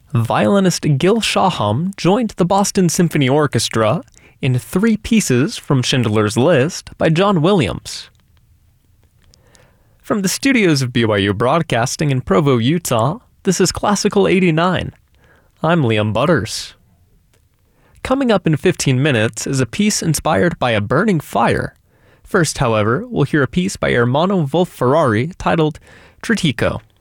Violinist Gil Shaham joined the Boston Symphony Orchestra in 3 pieces from Schindler's List by John Williams. From the studios of BYU Broadcasting in Provo, Utah, this is Classical 89. I'm Liam Butters. Coming up in 15 minutes is a piece inspired by a burning fire. First, however, we'll hear a piece by Ermanno Wolf-Ferrari titled Trittico.